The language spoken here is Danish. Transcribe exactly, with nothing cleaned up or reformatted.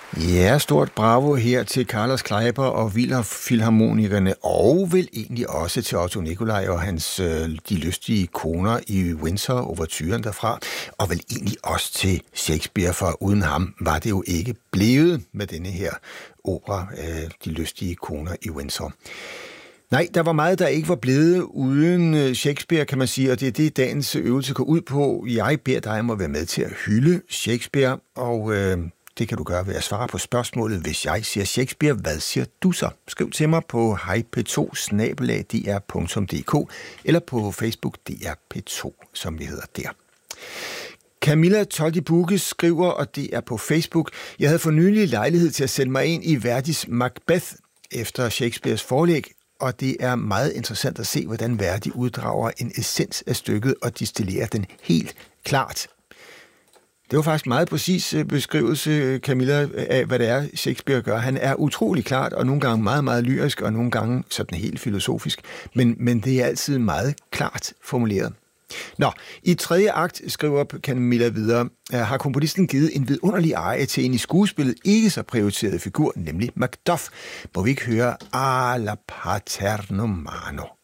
Ja, stort bravo her til Carlos Kleiber og Wiener Filharmonikerne, og vel egentlig også til Otto Nicolai og hans øh, De lystige koner i Windsor, overturen derfra, og vel egentlig også til Shakespeare, for uden ham var det jo ikke blevet med denne her opera, øh, De lystige koner i Windsor. Nej, der var meget, der ikke var blevet uden Shakespeare, kan man sige, og det er det, dagens øvelse går ud på. Jeg beder dig om at være med til at hylde Shakespeare, og øh, det kan du gøre ved at svare på spørgsmålet. Hvis jeg siger Shakespeare, hvad siger du så? Skriv til mig på hej p to snabel-a d r punktum d k eller på Facebook D R P to, som vi hedder der. Camilla Toldi Bugge skriver, og det er på Facebook: Jeg havde for nylig lejlighed til at sætte mig ind i Verdis Macbeth efter Shakespeares forlæg, og det er meget interessant at se, hvordan Verdi uddrager en essens af stykket og distillerer den helt klart. Det var faktisk meget præcis beskrivelse, Camilla, af hvad det er, Shakespeare gør. Han er utrolig klart, og nogle gange meget, meget lyrisk, og nogle gange sådan helt filosofisk, men, men det er altid meget klart formuleret. Nå, i tredje akt, skriver Camilla videre, har komponisten givet en vidunderlig eje til en i skuespillet ikke så prioriteret figur, nemlig Macduff, hvor vi ikke hører alla paterno mano.